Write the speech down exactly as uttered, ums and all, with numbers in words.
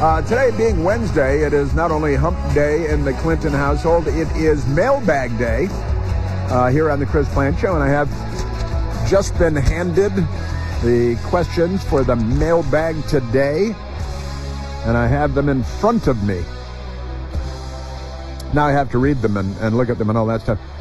Uh, today being Wednesday, it is not only hump day in the Clinton household, it is mailbag day uh, here on the Chris Plante Show, and I have just been handed the questions for the mailbag today, and I have them in front of me. Now I have to read them and, and look at them and all that stuff.